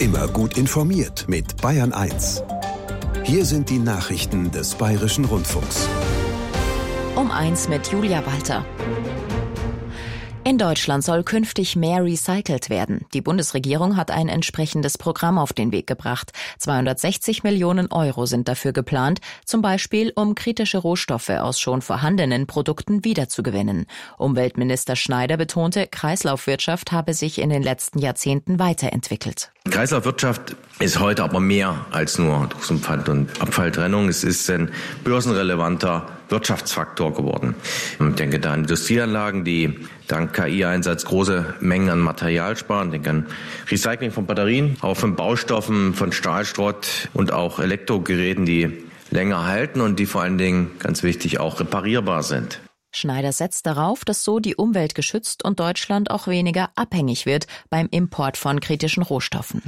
Immer gut informiert mit Bayern 1. Hier sind die Nachrichten des Bayerischen Rundfunks. Um 1 mit Julia Walter. In Deutschland soll künftig mehr recycelt werden. Die Bundesregierung hat ein entsprechendes Programm auf den Weg gebracht. 260 Millionen Euro sind dafür geplant, zum Beispiel um kritische Rohstoffe aus schon vorhandenen Produkten wiederzugewinnen. Umweltminister Schneider betonte, Kreislaufwirtschaft habe sich in den letzten Jahrzehnten weiterentwickelt. Kreislaufwirtschaft ist heute aber mehr als nur Dosenpfand und Abfalltrennung. Es ist ein börsenrelevanter Wirtschaftsfaktor geworden. Ich denke da an Industrieanlagen, die dank KI-Einsatz große Mengen an Material sparen. Ich denke an Recycling von Batterien, auch von Baustoffen, von Stahlschrott und auch Elektrogeräten, die länger halten und die vor allen Dingen, ganz wichtig, auch reparierbar sind. Schneider setzt darauf, dass so die Umwelt geschützt und Deutschland auch weniger abhängig wird beim Import von kritischen Rohstoffen.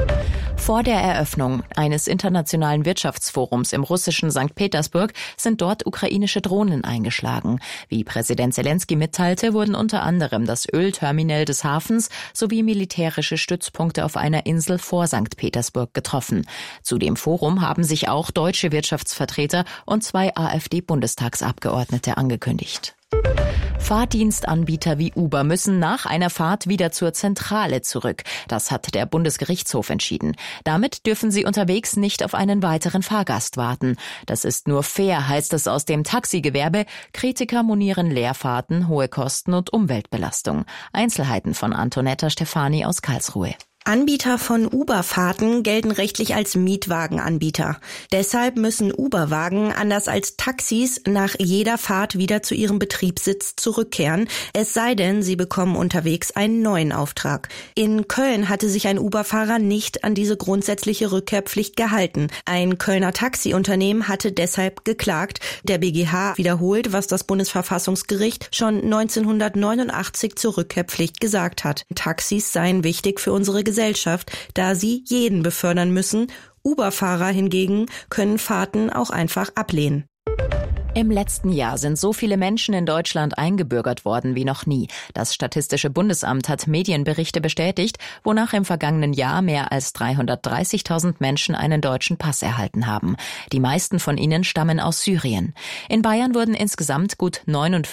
Vor der Eröffnung eines internationalen Wirtschaftsforums im russischen St. Petersburg sind dort ukrainische Drohnen eingeschlagen. Wie Präsident Selenskyj mitteilte, wurden unter anderem das Ölterminal des Hafens sowie militärische Stützpunkte auf einer Insel vor St. Petersburg getroffen. Zu dem Forum haben sich auch deutsche Wirtschaftsvertreter und 2 AfD-Bundestagsabgeordnete angekündigt. Fahrdienstanbieter wie Uber müssen nach einer Fahrt wieder zur Zentrale zurück. Das hat der Bundesgerichtshof entschieden. Damit dürfen sie unterwegs nicht auf einen weiteren Fahrgast warten. Das ist nur fair, heißt es aus dem Taxigewerbe. Kritiker monieren Leerfahrten, hohe Kosten und Umweltbelastung. Einzelheiten von Antonetta Stefani aus Karlsruhe. Anbieter von Uber-Fahrten gelten rechtlich als Mietwagenanbieter. Deshalb müssen Uber-Wagen anders als Taxis nach jeder Fahrt wieder zu ihrem Betriebssitz zurückkehren, es sei denn, sie bekommen unterwegs einen neuen Auftrag. In Köln hatte sich ein Uber-Fahrer nicht an diese grundsätzliche Rückkehrpflicht gehalten. Ein Kölner Taxiunternehmen hatte deshalb geklagt. Der BGH wiederholt, was das Bundesverfassungsgericht schon 1989 zur Rückkehrpflicht gesagt hat. Taxis seien wichtig für unsere Gesellschaft, da sie jeden befördern müssen. Uber-Fahrer hingegen können Fahrten auch einfach ablehnen. Im letzten Jahr sind so viele Menschen in Deutschland eingebürgert worden wie noch nie. Das Statistische Bundesamt hat Medienberichte bestätigt, wonach im vergangenen Jahr mehr als 330.000 Menschen einen deutschen Pass erhalten haben. Die meisten von ihnen stammen aus Syrien. In Bayern wurden insgesamt gut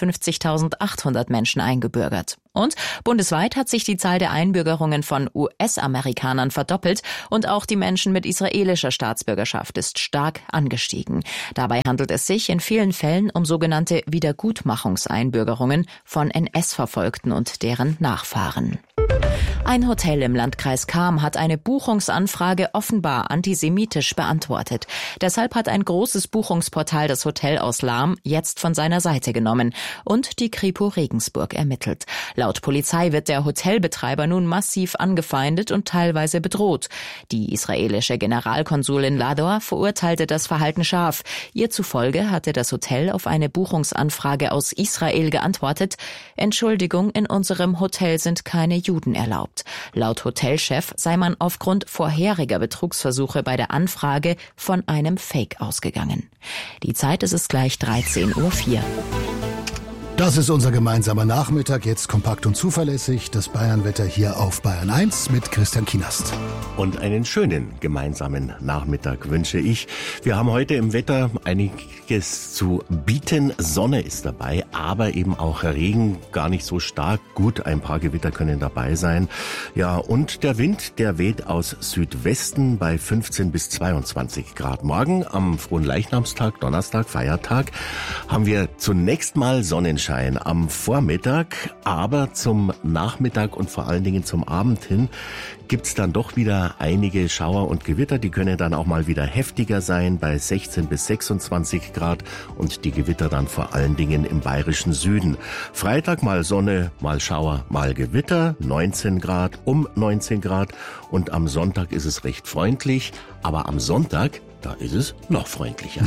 59.800 Menschen eingebürgert. Und bundesweit hat sich die Zahl der Einbürgerungen von US-Amerikanern verdoppelt und auch die Menschen mit israelischer Staatsbürgerschaft ist stark angestiegen. Dabei handelt es sich in vielen Fällen um sogenannte Wiedergutmachungseinbürgerungen von NS-Verfolgten und deren Nachfahren. Ein Hotel im Landkreis Cham hat eine Buchungsanfrage offenbar antisemitisch beantwortet. Deshalb hat ein großes Buchungsportal das Hotel aus Lahm jetzt von seiner Seite genommen und die Kripo Regensburg ermittelt. Laut Polizei wird der Hotelbetreiber nun massiv angefeindet und teilweise bedroht. Die israelische Generalkonsulin Lador verurteilte das Verhalten scharf. Ihr zufolge hatte das Hotel auf eine Buchungsanfrage aus Israel geantwortet: Entschuldigung, in unserem Hotel sind keine Juden erlaubt. Laut Hotelchef sei man aufgrund vorheriger Betrugsversuche bei der Anfrage von einem Fake ausgegangen. Die Zeit ist es gleich 13:04 Uhr. Das ist unser gemeinsamer Nachmittag, jetzt kompakt und zuverlässig. Das Bayernwetter hier auf Bayern 1 mit Christian Kienast. Und einen schönen gemeinsamen Nachmittag wünsche ich. Wir haben heute im Wetter einiges zu bieten. Sonne ist dabei, aber eben auch Regen, gar nicht so stark. Gut, ein paar Gewitter können dabei sein. Ja, und der Wind, der weht aus Südwesten bei 15 bis 22 Grad. Morgen am Fronleichnamstag, Donnerstag, Feiertag, haben wir zunächst mal Sonnenschein am Vormittag, aber zum Nachmittag und vor allen Dingen zum Abend hin gibt's dann doch wieder einige Schauer und Gewitter. Die können dann auch mal wieder heftiger sein bei 16 bis 26 Grad und die Gewitter dann vor allen Dingen im bayerischen Süden. Freitag mal Sonne, mal Schauer, mal Gewitter, 19 Grad, um 19 Grad und am Sonntag ist es recht freundlich, aber am Sonntag, da ist es noch freundlicher.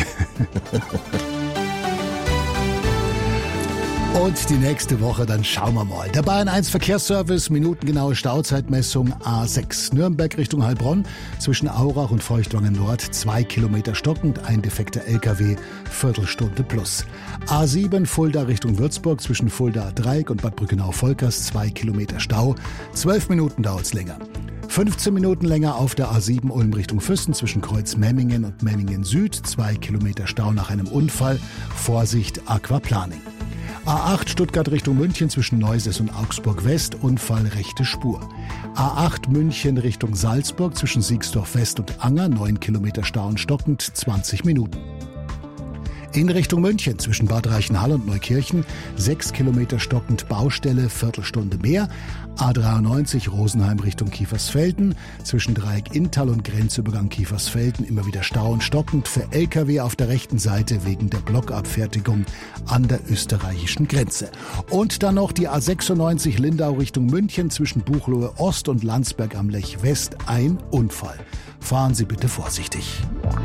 Und die nächste Woche, dann schauen wir mal. Der Bayern 1 Verkehrsservice, minutengenaue Stauzeitmessung A6 Nürnberg Richtung Heilbronn. Zwischen Aurach und Feuchtwangen Nord 2 Kilometer stockend, ein defekter LKW, Viertelstunde plus. A7 Fulda Richtung Würzburg zwischen Fulda Dreieck und Bad Brückenau-Volkers 2 Kilometer Stau. 12 Minuten dauert's länger. 15 Minuten länger auf der A7 Ulm Richtung Füssen zwischen Kreuz-Memmingen und Memmingen Süd. 2 Kilometer Stau nach einem Unfall. Vorsicht, Aquaplaning. A8 Stuttgart Richtung München zwischen Neuses und Augsburg West. Unfall, rechte Spur. A8 München Richtung Salzburg zwischen Siegsdorf West und Anger. 9 Kilometer Stau und stockend, 20 Minuten. In Richtung München zwischen Bad Reichenhall und Neukirchen 6 Kilometer stockend, Baustelle, Viertelstunde mehr. A93 Rosenheim Richtung Kiefersfelden zwischen Dreieck Inntal und Grenzübergang Kiefersfelden immer wieder Stau und stockend für Lkw auf der rechten Seite wegen der Blockabfertigung an der österreichischen Grenze. Und dann noch die A96 Lindau Richtung München zwischen Buchloe Ost und Landsberg am Lech West, ein Unfall. Fahren Sie bitte vorsichtig.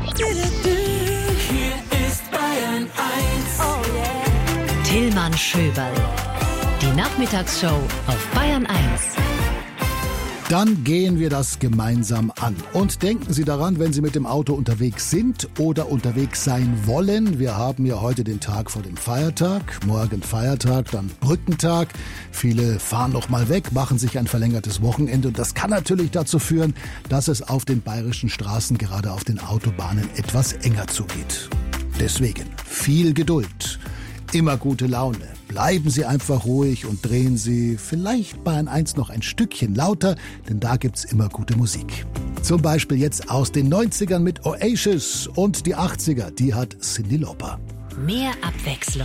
Tillmann Schöberl. Die Nachmittagsshow auf Bayern 1. Dann gehen wir das gemeinsam an. Und denken Sie daran, wenn Sie mit dem Auto unterwegs sind oder unterwegs sein wollen. Wir haben ja heute den Tag vor dem Feiertag. Morgen Feiertag, dann Brückentag. Viele fahren noch mal weg, machen sich ein verlängertes Wochenende. Und das kann natürlich dazu führen, dass es auf den bayerischen Straßen, gerade auf den Autobahnen, etwas enger zugeht. Deswegen viel Geduld. Immer gute Laune. Bleiben Sie einfach ruhig und drehen Sie vielleicht Bayern 1 noch ein Stückchen lauter, denn da gibt's immer gute Musik. Zum Beispiel jetzt aus den 90ern mit Oasis und die 80er, die hat Cyndi Lauper. Mehr Abwechslung